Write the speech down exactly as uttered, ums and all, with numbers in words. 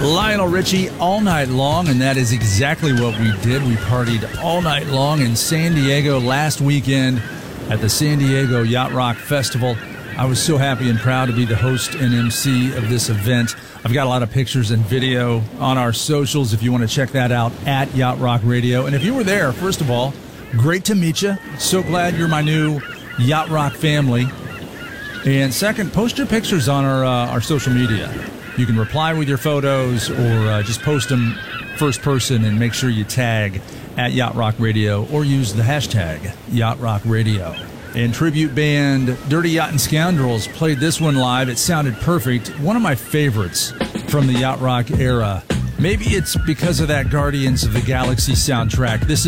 Lionel Richie all night long, and that is exactly what we did. We partied all night long in San Diego last weekend at the San Diego Yacht Rock Festival. I was so happy and proud to be the host and M C of this event. I've got a lot of pictures and video on our socials if you want to check that out, at Yacht Rock Radio. And if you were there, first of all, great to meet you. So glad you're my new Yacht Rock family. And second, post your pictures on our uh, our social media. You can reply with your photos or uh, just post them first person and make sure you tag at Yacht Rock Radio or use the hashtag Yacht Rock Radio. And tribute band Dirty Yacht Scoundrels played this one live. It sounded perfect. One of my favorites from the Yacht Rock era. Maybe it's because of that Guardians of the Galaxy soundtrack. This